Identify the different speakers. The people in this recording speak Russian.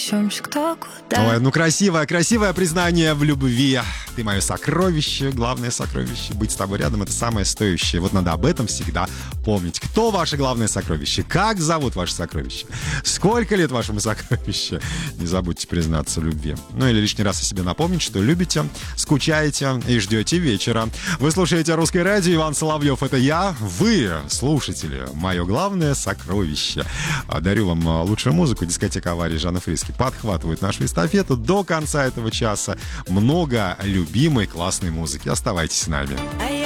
Speaker 1: Ой, ну красивое признание в любви. Ты мое сокровище, главное сокровище. Быть с тобой рядом — это самое стоящее. Вот надо об этом всегда помнить. Кто ваше главное сокровище? Как зовут ваше сокровище? Сколько лет вашему сокровищу? Не забудьте признаться в любви. Ну или лишний раз о себе напомнить, что любите, скучаете и ждете вечера. Вы слушаете «Русское радио», Иван Соловьев — это я. Вы, слушатели, мое главное сокровище. Дарю вам лучшую музыку. Дискотека аварии Жанна Фриске подхватывает нашу эстафету. До конца этого часа много любимой классной музыки. Оставайтесь с нами.